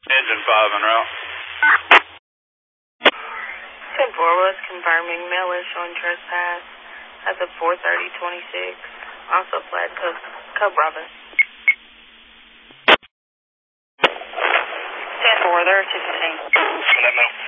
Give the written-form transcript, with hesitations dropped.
Engine 5 en route. 10-4 was confirming male is showing trespass at the 430-26. Also flag Cub Robin. 10-4, they're 16. That middle.